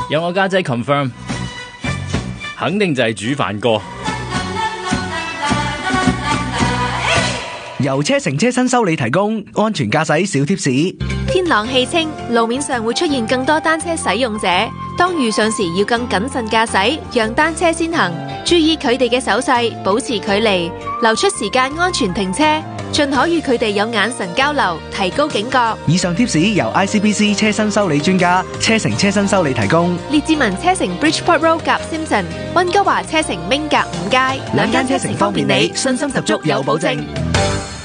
有我家姐 confirm， 肯定就係煮飯歌。 由車成車新修理提供安全駕駛小貼士。 天朗氣清，路面上會出現更多單車使用者，當遇上時要更謹慎駕駛，讓單車先行，注意佢哋嘅手勢，保持距離，留出時間安全停車，盡可與佢哋有眼神交流，提高警覺。 以上貼士由 ICBC 車身修理專家車成車身修理提供。 列治文車城 Bridgeport Road 夾 Simpson， 溫哥華車城 Ming 夾5街，兩間車城方便你，信心十足有保證。